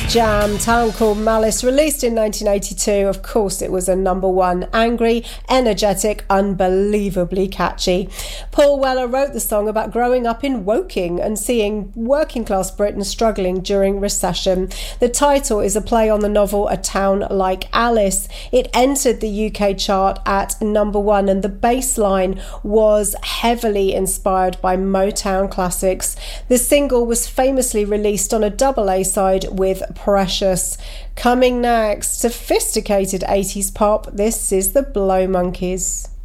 Jam, Town Called Malice, released in 1982. Of course, it was a number one. Angry, energetic, unbelievably catchy. Paul Weller wrote the song about growing up in Woking and seeing working class Britain struggling during recession. The title is a play on the novel A Town Like Alice. It entered the UK chart at number one, and the bass line was heavily inspired by Motown classics. The single was famously released on a double A side with Precious. Coming next, sophisticated 80s pop. This is the Blow Monkeys.